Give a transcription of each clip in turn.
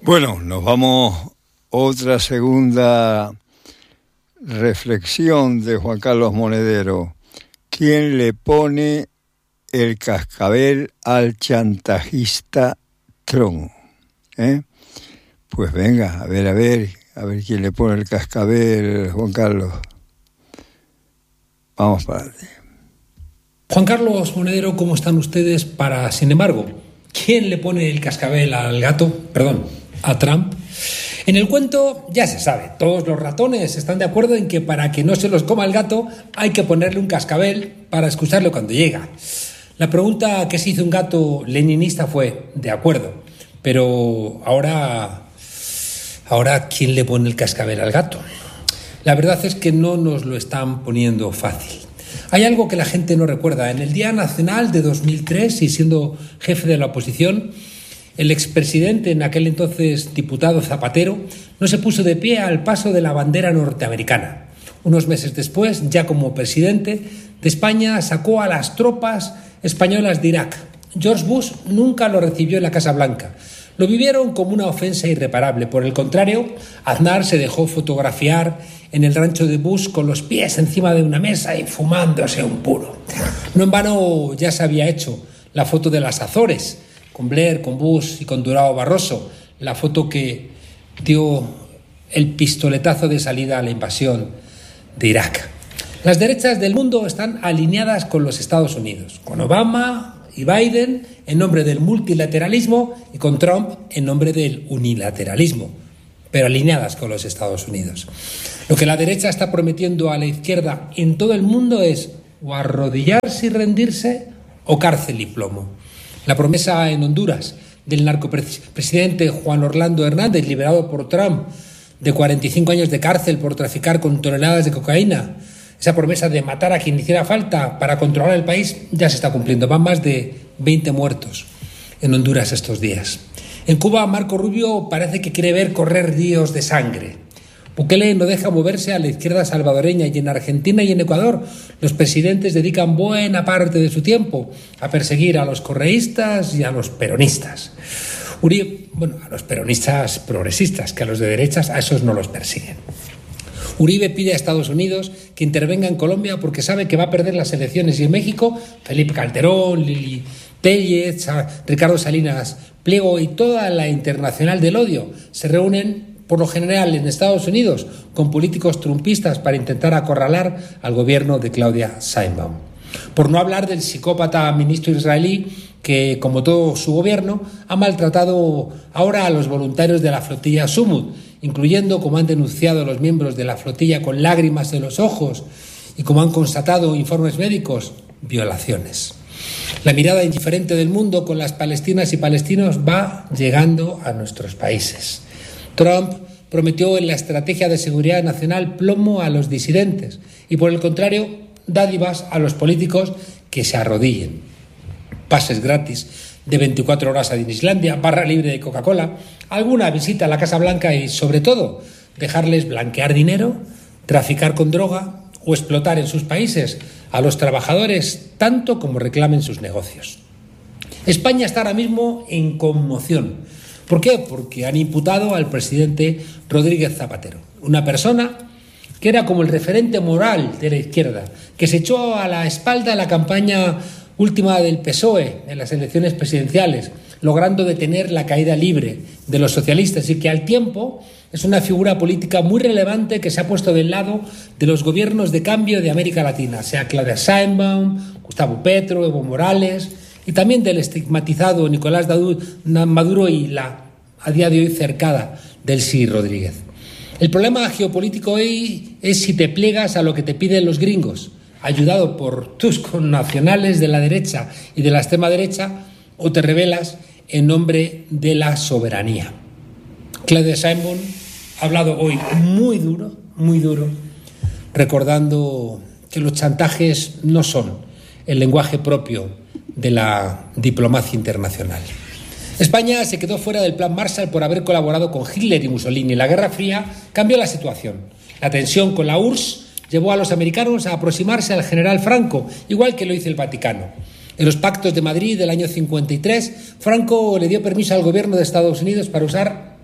Bueno, nos vamos otra segunda reflexión de Juan Carlos Monedero. ¿Quién le pone el cascabel al chantajista Trump? Pues venga, a ver quién le pone el cascabel, Juan Carlos. Vamos para adelante. Juan Carlos Monedero, ¿cómo están ustedes para, sin embargo, quién le pone el cascabel al gato? Perdón, a Trump. En el cuento ya se sabe, todos los ratones están de acuerdo en que para que no se los coma el gato hay que ponerle un cascabel para excusarlo cuando llega. La pregunta que se hizo un gato leninista fue, de acuerdo, pero ahora ¿quién le pone el cascabel al gato? La verdad es que no nos lo están poniendo fácil. Hay algo que la gente no recuerda. En el Día Nacional de 2003, y siendo jefe de la oposición, el expresidente, en aquel entonces diputado Zapatero, no se puso de pie al paso de la bandera norteamericana. Unos meses después, ya como presidente de España, sacó a las tropas españolas de Irak. George Bush nunca lo recibió en la Casa Blanca. Lo vivieron como una ofensa irreparable. Por el contrario, Aznar se dejó fotografiar en el rancho de Bush con los pies encima de una mesa y fumándose un puro. No en vano ya se había hecho la foto de las Azores, con Blair, con Bush y con Durão Barroso, la foto que dio el pistoletazo de salida a la invasión de Irak. Las derechas del mundo están alineadas con los Estados Unidos, con Obama y Biden en nombre del multilateralismo y con Trump en nombre del unilateralismo, pero alineadas con los Estados Unidos. Lo que la derecha está prometiendo a la izquierda en todo el mundo es o arrodillarse y rendirse o cárcel y plomo. La promesa en Honduras del narcopresidente Juan Orlando Hernández, liberado por Trump, de 45 años de cárcel por traficar con toneladas de cocaína, esa promesa de matar a quien hiciera falta para controlar el país, ya se está cumpliendo. Van más de 20 muertos en Honduras estos días. En Cuba, Marco Rubio parece que quiere ver correr ríos de sangre. Bukele no deja moverse a la izquierda salvadoreña, y en Argentina y en Ecuador los presidentes dedican buena parte de su tiempo a perseguir a los correístas y a los peronistas. A los peronistas progresistas, que a los de derechas a esos no los persiguen. Uribe pide a Estados Unidos que intervenga en Colombia porque sabe que va a perder las elecciones, y en México Felipe Calderón, Lili Tellez, Ricardo Salinas Pliego y toda la internacional del odio se reúnen por lo general en Estados Unidos con políticos trumpistas para intentar acorralar al gobierno de Claudia Sheinbaum. Por no hablar del psicópata ministro israelí que, como todo su gobierno, ha maltratado ahora a los voluntarios de la flotilla Sumud, incluyendo, como han denunciado los miembros de la flotilla con lágrimas en los ojos y como han constatado informes médicos, violaciones. La mirada indiferente del mundo con las palestinas y palestinos va llegando a nuestros países. Trump prometió en la estrategia de seguridad nacional plomo a los disidentes y, por el contrario, dádivas a los políticos que se arrodillen. Pases gratis de 24 horas a Disneylandia, barra libre de Coca-Cola, alguna visita a la Casa Blanca y, sobre todo, dejarles blanquear dinero, traficar con droga o explotar en sus países a los trabajadores tanto como reclamen sus negocios. España está ahora mismo en conmoción. ¿Por qué? Porque han imputado al presidente Rodríguez Zapatero, una persona que era como el referente moral de la izquierda, que se echó a la espalda la campaña última del PSOE en las elecciones presidenciales, logrando detener la caída libre de los socialistas, y que al tiempo es una figura política muy relevante que se ha puesto del lado de los gobiernos de cambio de América Latina, sea Claudia Sheinbaum, Gustavo Petro, Evo Morales, y también del estigmatizado Nicolás Maduro y la, a día de hoy, cercada Delcy Rodríguez. El problema geopolítico hoy es si te pliegas a lo que te piden los gringos, ayudado por tus connacionales de la derecha y de la extrema derecha, o te rebelas en nombre de la soberanía. Claudia Sheinbaum ha hablado hoy muy duro, recordando que los chantajes no son el lenguaje propio de la diplomacia internacional. España se quedó fuera del Plan Marshall por haber colaborado con Hitler y Mussolini. La Guerra Fría cambió la situación. La tensión con la URSS llevó a los americanos a aproximarse al general Franco, igual que lo hizo el Vaticano. En los pactos de Madrid del año 53, Franco le dio permiso al gobierno de Estados Unidos para usar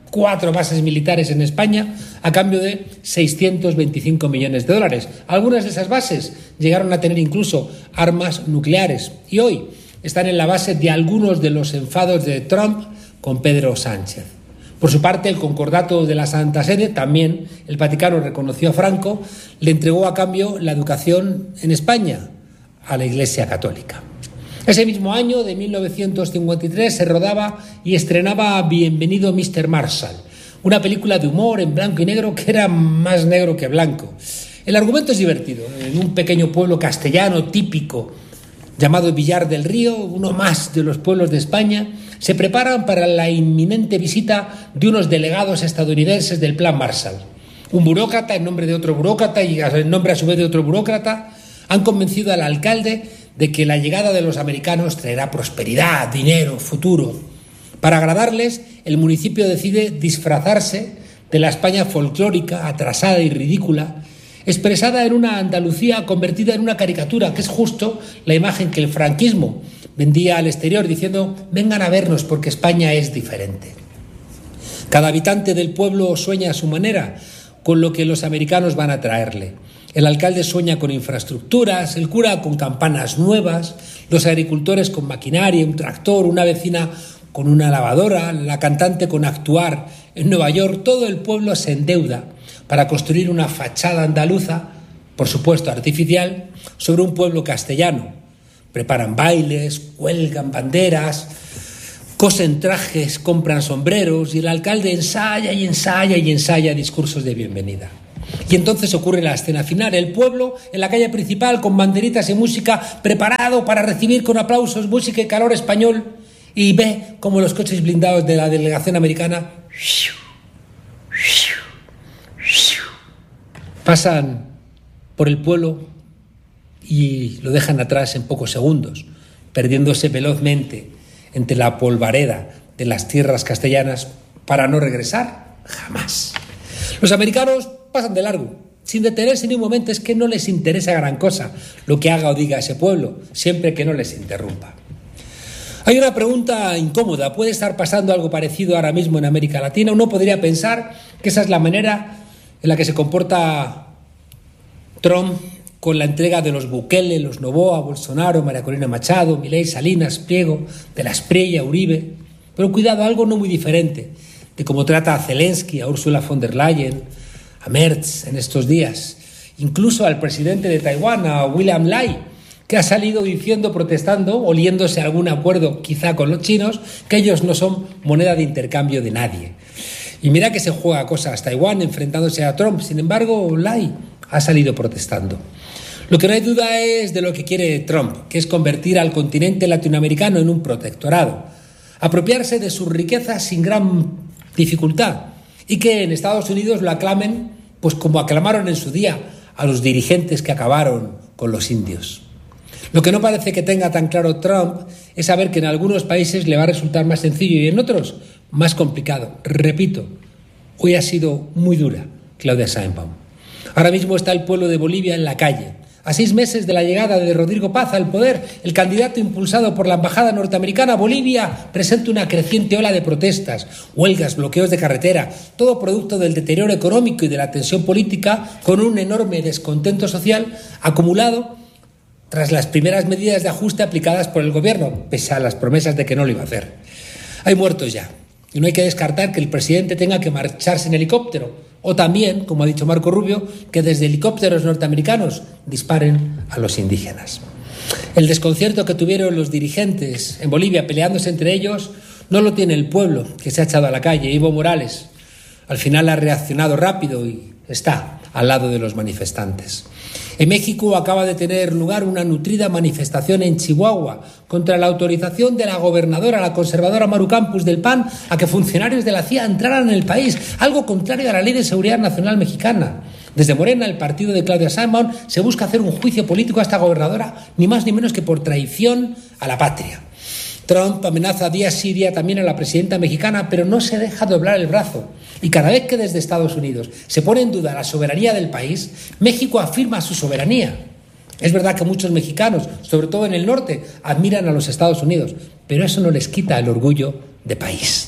4 bases militares en España a cambio de 625 millones de dólares. Algunas de esas bases llegaron a tener incluso armas nucleares y hoy están en la base de algunos de los enfados de Trump con Pedro Sánchez. Por su parte, el concordato de la Santa Sede, también el Vaticano reconoció a Franco, le entregó a cambio la educación en España a la Iglesia Católica. Ese mismo año, de 1953, se rodaba y estrenaba Bienvenido Mr. Marshall, una película de humor en blanco y negro que era más negro que blanco. El argumento es divertido. En un pequeño pueblo castellano típico llamado Villar del Río, uno más de los pueblos de España, se preparan para la inminente visita de unos delegados estadounidenses del Plan Marshall. Un burócrata en nombre de otro burócrata y en nombre a su vez de otro burócrata han convencido al alcalde de que la llegada de los americanos traerá prosperidad, dinero, futuro. Para agradarles, el municipio decide disfrazarse de la España folclórica, atrasada y ridícula, expresada en una Andalucía convertida en una caricatura, que es justo la imagen que el franquismo vendía al exterior, diciendo: vengan a vernos porque España es diferente. Cada habitante del pueblo sueña a su manera con lo que los americanos van a traerle. El alcalde sueña con infraestructuras, el cura con campanas nuevas, los agricultores con maquinaria, un tractor, una vecina con una lavadora, la cantante con actuar en Nueva York. Todo el pueblo se endeuda para construir una fachada andaluza, por supuesto artificial, sobre un pueblo castellano. Preparan bailes, cuelgan banderas, cosen trajes, compran sombreros y el alcalde ensaya y ensaya y ensaya discursos de bienvenida. Y entonces ocurre la escena final, el pueblo en la calle principal con banderitas y música, preparado para recibir con aplausos música y calor español, y ve como los coches blindados de la delegación americana pasan por el pueblo y lo dejan atrás en pocos segundos, perdiéndose velozmente entre la polvareda de las tierras castellanas para no regresar jamás. Los americanos pasan de largo, sin detenerse ni un momento. Es que no les interesa gran cosa lo que haga o diga ese pueblo, siempre que no les interrumpa. Hay una pregunta incómoda. ¿Puede estar pasando algo parecido ahora mismo en América Latina? Uno podría pensar que esa es la manera en la que se comporta Trump con la entrega de los Bukele, los Noboa, Bolsonaro, María Corina Machado, Milei, Salinas, Pliego, de la Espriella, Uribe. Pero cuidado, algo no muy diferente de cómo trata a Zelensky, a Ursula von der Leyen, a Merz en estos días, incluso al presidente de Taiwán, a William Lai, que ha salido diciendo, protestando, oliéndose a algún acuerdo quizá con los chinos, que ellos no son moneda de intercambio de nadie. Y mira que se juega cosas Taiwán enfrentándose a Trump. Sin embargo, Lai ha salido protestando. Lo que no hay duda es de lo que quiere Trump, que es convertir al continente latinoamericano en un protectorado, apropiarse de sus riquezas sin gran dificultad y que en Estados Unidos lo aclamen, pues como aclamaron en su día a los dirigentes que acabaron con los indios. Lo que no parece que tenga tan claro Trump es saber que en algunos países le va a resultar más sencillo y en otros más complicado. Repito, hoy ha sido muy dura Claudia Sheinbaum. Ahora mismo está el pueblo de Bolivia en la calle. A 6 meses de la llegada de Rodrigo Paz al poder, el candidato impulsado por la embajada norteamericana, Bolivia presenta una creciente ola de protestas, huelgas, bloqueos de carretera, todo producto del deterioro económico y de la tensión política, con un enorme descontento social acumulado tras las primeras medidas de ajuste aplicadas por el gobierno, pese a las promesas de que no lo iba a hacer. Hay muertos ya, y no hay que descartar que el presidente tenga que marcharse en helicóptero, o también, como ha dicho Marco Rubio, que desde helicópteros norteamericanos disparen a los indígenas. El desconcierto que tuvieron los dirigentes en Bolivia peleándose entre ellos no lo tiene el pueblo, que se ha echado a la calle. Evo Morales al final ha reaccionado rápido y está al lado de los manifestantes. En México acaba de tener lugar una nutrida manifestación en Chihuahua contra la autorización de la gobernadora, la conservadora Maru Campos del PAN, a que funcionarios de la CIA entraran en el país, algo contrario a la Ley de Seguridad Nacional mexicana. Desde Morena, el partido de Claudia Sheinbaum, se busca hacer un juicio político a esta gobernadora, ni más ni menos que por traición a la patria. Trump amenaza día sí día también a la presidenta mexicana, pero no se deja doblar el brazo. Y cada vez que desde Estados Unidos se pone en duda la soberanía del país, México afirma su soberanía. Es verdad que muchos mexicanos, sobre todo en el norte, admiran a los Estados Unidos, pero eso no les quita el orgullo de país.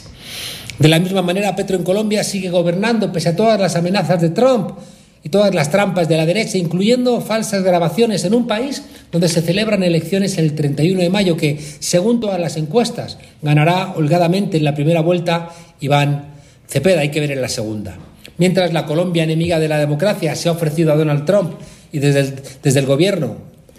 De la misma manera, Petro en Colombia sigue gobernando pese a todas las amenazas de Trump y todas las trampas de la derecha, incluyendo falsas grabaciones en un país donde se celebran elecciones el 31 de mayo, que, según todas las encuestas, ganará holgadamente en la primera vuelta Iván Cepeda, hay que ver en la segunda. Mientras la Colombia enemiga de la democracia se ha ofrecido a Donald Trump y desde el gobierno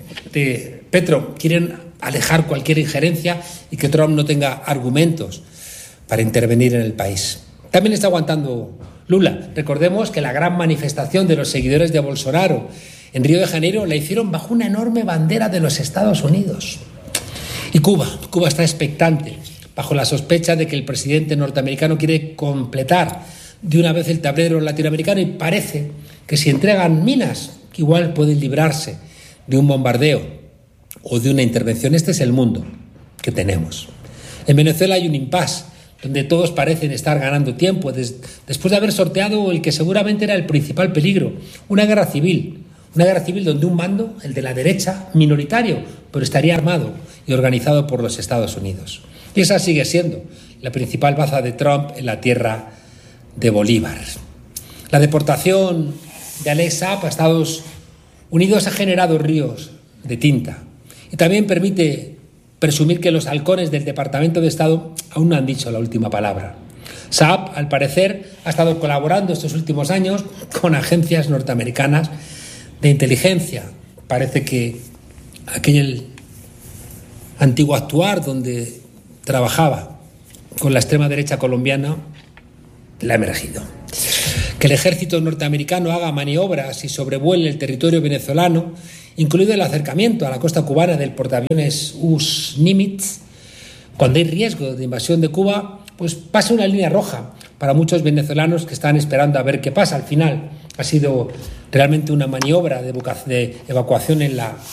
de Petro quieren alejar cualquier injerencia y que Trump no tenga argumentos para intervenir en el país. También está aguantando Lula. Recordemos que la gran manifestación de los seguidores de Bolsonaro en Río de Janeiro la hicieron bajo una enorme bandera de los Estados Unidos. Y Cuba está expectante, bajo la sospecha de que el presidente norteamericano quiere completar de una vez el tablero latinoamericano, y parece que si entregan minas, que igual pueden librarse de un bombardeo o de una intervención. Este es el mundo que tenemos. En Venezuela hay un impasse donde todos parecen estar ganando tiempo después de haber sorteado el que seguramente era el principal peligro, una guerra civil donde un mando, el de la derecha, minoritario, pero estaría armado y organizado por los Estados Unidos. Y esa sigue siendo la principal baza de Trump en la tierra de Bolívar. La deportación de Alex Saab a Estados Unidos ha generado ríos de tinta y también permite presumir que los halcones del Departamento de Estado aún no han dicho la última palabra. Saab, al parecer, ha estado colaborando estos últimos años con agencias norteamericanas de inteligencia. Parece que aquel antiguo actuar donde trabajaba con la extrema derecha colombiana le ha emergido. Que el ejército norteamericano haga maniobras y sobrevuele el territorio venezolano, incluido el acercamiento a la costa cubana del portaaviones US Nimitz, cuando hay riesgo de invasión de Cuba, pues pasa una línea roja para muchos venezolanos que están esperando a ver qué pasa. Al final ha sido realmente una maniobra de evacuación en la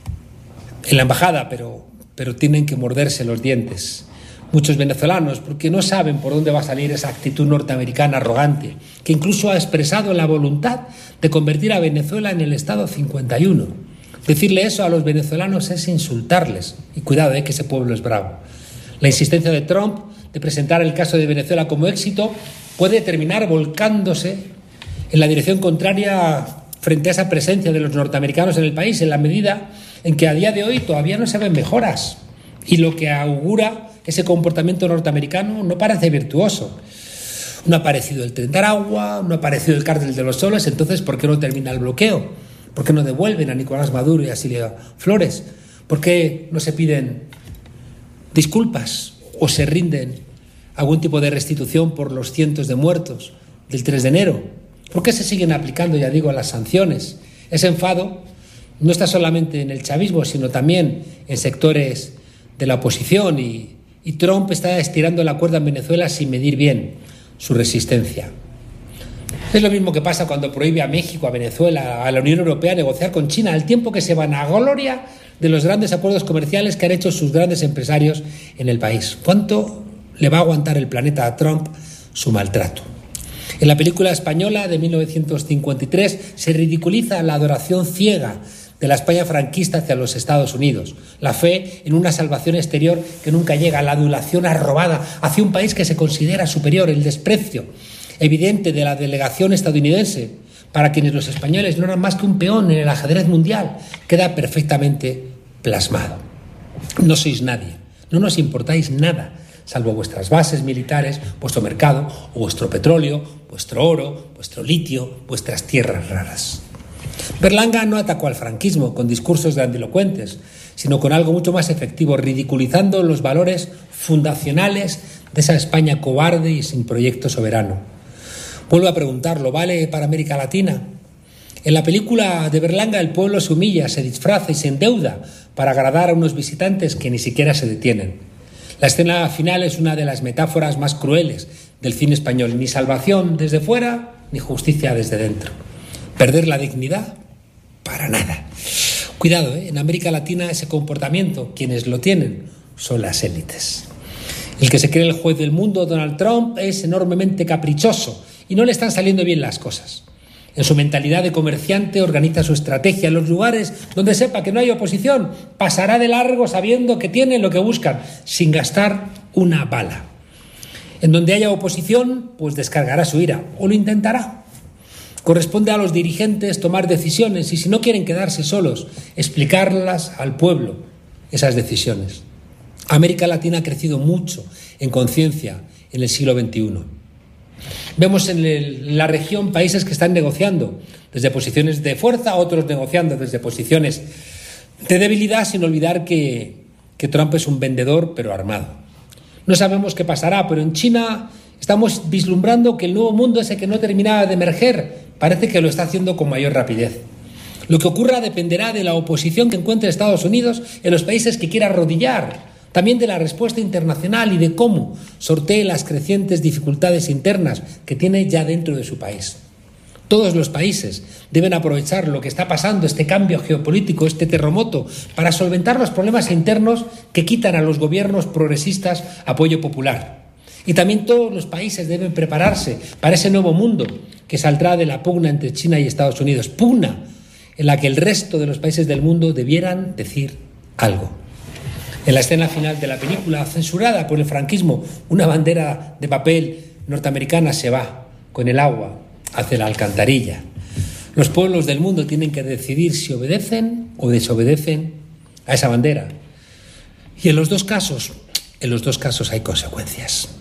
embajada, pero tienen que morderse los dientes muchos venezolanos, porque no saben por dónde va a salir esa actitud norteamericana arrogante, que incluso ha expresado la voluntad de convertir a Venezuela en el Estado 51. Decirle eso a los venezolanos es insultarles. Y cuidado, que ese pueblo es bravo. La insistencia de Trump de presentar el caso de Venezuela como éxito puede terminar volcándose en la dirección contraria frente a esa presencia de los norteamericanos en el país, en la medida en que a día de hoy todavía no se ven mejoras. Y lo que augura ese comportamiento norteamericano no parece virtuoso. No ha aparecido el Tren de Aragua, no ha aparecido el Cártel de los Soles. Entonces, ¿por qué no termina el bloqueo? ¿Por qué no devuelven a Nicolás Maduro y a Silvia Flores? ¿Por qué no se piden disculpas o se rinden algún tipo de restitución por los cientos de muertos del 3 de enero? ¿Por qué se siguen aplicando, ya digo, las sanciones? Ese enfado no está solamente en el chavismo, sino también en sectores de la oposición, y Trump está estirando la cuerda en Venezuela sin medir bien su resistencia. Es lo mismo que pasa cuando prohíbe a México, a Venezuela, a la Unión Europea negociar con China, al tiempo que se vanagloria de los grandes acuerdos comerciales que han hecho sus grandes empresarios en el país. ¿Cuánto le va a aguantar el planeta a Trump su maltrato? En la película española de 1953 se ridiculiza la adoración ciega de la España franquista hacia los Estados Unidos, la fe en una salvación exterior que nunca llega, la adulación arrobada hacia un país que se considera superior, el desprecio evidente de la delegación estadounidense, para quienes los españoles no eran más que un peón en el ajedrez mundial, queda perfectamente plasmado. No sois nadie, no nos importáis nada, salvo vuestras bases militares, vuestro mercado o vuestro petróleo, vuestro oro, vuestro litio, vuestras tierras raras. Berlanga no atacó al franquismo con discursos grandilocuentes, sino con algo mucho más efectivo, ridiculizando los valores fundacionales de esa España cobarde y sin proyecto soberano. Vuelvo a preguntarlo, ¿vale para América Latina? En la película de Berlanga el pueblo se humilla, se disfraza y se endeuda para agradar a unos visitantes que ni siquiera se detienen. La escena final es una de las metáforas más crueles del cine español. Ni salvación desde fuera, ni justicia desde dentro. Perder la dignidad, para nada. Cuidado, en América Latina ese comportamiento, quienes lo tienen, son las élites. El que se cree el juez del mundo, Donald Trump, es enormemente caprichoso y no le están saliendo bien las cosas. En su mentalidad de comerciante organiza su estrategia. En los lugares donde sepa que no hay oposición, pasará de largo sabiendo que tienen lo que buscan, sin gastar una bala. En donde haya oposición, pues descargará su ira, o lo intentará. Corresponde a los dirigentes tomar decisiones y, si no quieren quedarse solos, explicarlas al pueblo, esas decisiones. América Latina ha crecido mucho en conciencia en el siglo XXI. Vemos en la región países que están negociando desde posiciones de fuerza, otros negociando desde posiciones de debilidad, sin olvidar que Trump es un vendedor pero armado. No sabemos qué pasará, pero en China estamos vislumbrando que el nuevo mundo, ese que no terminaba de emerger, parece que lo está haciendo con mayor rapidez. Lo que ocurra dependerá de la oposición que encuentre Estados Unidos en los países que quiera arrodillar, también de la respuesta internacional y de cómo sortee las crecientes dificultades internas que tiene ya dentro de su país. Todos los países deben aprovechar lo que está pasando, este cambio geopolítico, este terremoto, para solventar los problemas internos que quitan a los gobiernos progresistas apoyo popular. Y también todos los países deben prepararse para ese nuevo mundo que saldrá de la pugna entre China y Estados Unidos, pugna en la que el resto de los países del mundo debieran decir algo. En la escena final de la película, censurada por el franquismo, una bandera de papel norteamericana se va con el agua hacia la alcantarilla. Los pueblos del mundo tienen que decidir si obedecen o desobedecen a esa bandera. Y en los dos casos hay consecuencias.